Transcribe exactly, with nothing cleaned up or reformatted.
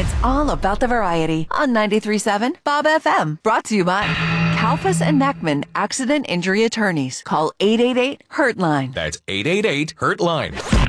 It's all about the variety on ninety-three point seven Bob F M. Brought to you by Kalfas and Neckman Accident Injury Attorneys. Call eight eight eight, hurt line. That's eight eight eight, hurt line.